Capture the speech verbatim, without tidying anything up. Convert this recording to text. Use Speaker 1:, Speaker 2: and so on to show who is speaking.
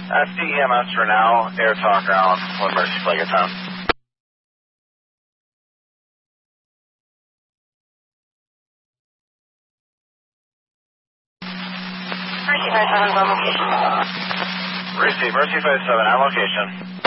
Speaker 1: That's the E M S for now. Air talk ground when Mercy Flight gets on.
Speaker 2: Mercy five seven on location.
Speaker 1: Receive Mercy five seven on location.